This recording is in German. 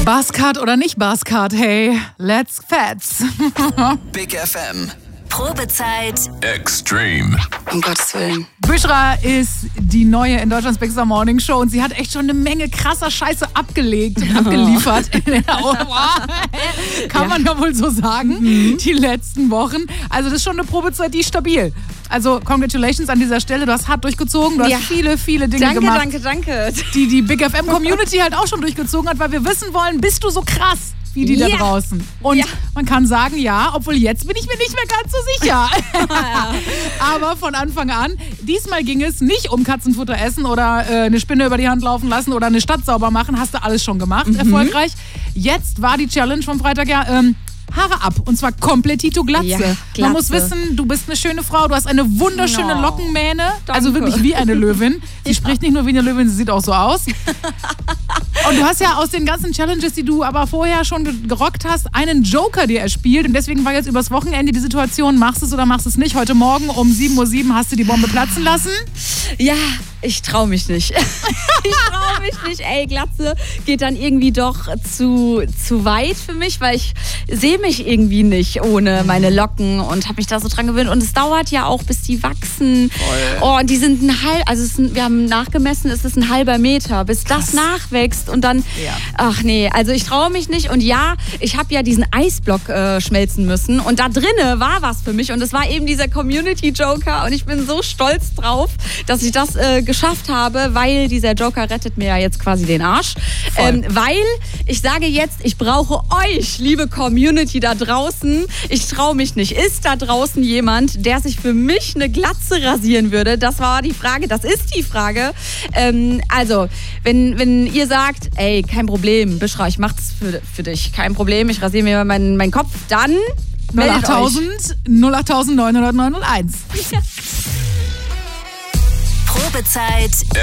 Buzzcut oder nicht Buzzcut, hey, let's fetz. Big FM. Probezeit Extreme. Um Gottes Willen. Büschra ist die neue in Deutschlands Big Star Morning Show und sie hat echt schon eine Menge krasser Scheiße abgelegt und abgeliefert. Kann man ja wohl so sagen, die letzten Wochen. Also das ist schon eine Probezeit, die ist stabil. Also congratulations an dieser Stelle, du hast hart durchgezogen, du hast viele, viele Dinge gemacht. Danke. Die Big FM Community halt auch schon durchgezogen hat, weil wir wissen wollen, bist du so krass wie die da draußen? Und man kann sagen, ja, obwohl jetzt bin ich mir nicht mehr ganz so sicher. Aber von Anfang an, diesmal ging es nicht um Katzenfutter essen oder eine Spinne über die Hand laufen lassen oder eine Stadt sauber machen, hast du alles schon gemacht, erfolgreich. Jetzt war die Challenge vom Freitag Haare ab. Und zwar komplettito Glatze. Ja, Glatze. Man muss wissen, du bist eine schöne Frau, du hast eine wunderschöne Lockenmähne. Danke. Also wirklich wie eine Löwin. Sie spricht nicht nur wie eine Löwin, sie sieht auch so aus. Und du hast ja aus den ganzen Challenges, die du aber vorher schon gerockt hast, einen Joker dir erspielt. Und deswegen war jetzt übers Wochenende die Situation, machst du es oder machst du es nicht. Heute Morgen um 7:07 Uhr hast du die Bombe platzen lassen. Ja, ich traue mich nicht. Ey, Glatze geht dann irgendwie doch zu weit für mich, weil ich sehe mich irgendwie nicht ohne meine Locken und habe mich da so dran gewöhnt. Und es dauert ja auch, bis die wachsen. Oh, und die sind wir haben nachgemessen, es ist ein halber Meter, bis das nachwächst. Und dann, ach nee, also ich traue mich nicht. Und ja, ich habe ja diesen Eisblock schmelzen müssen. Und da drinne war was für mich. Und es war eben dieser Community-Joker. Und ich bin so stolz drauf, dass ich das geschafft habe, weil dieser Joker rettet mir ja jetzt quasi den Arsch. Weil ich sage jetzt, ich brauche euch, liebe Community da draußen. Ich traue mich nicht. Ist da draußen jemand, der sich für mich eine Glatze rasieren würde? Das war die Frage. Das ist die Frage. Also, wenn ihr sagt, ey, kein Problem, Büschra, ich mach's für dich. Kein Problem, ich rasiere mir meinen Kopf, dann meldet euch. 08.000 901. Probezeit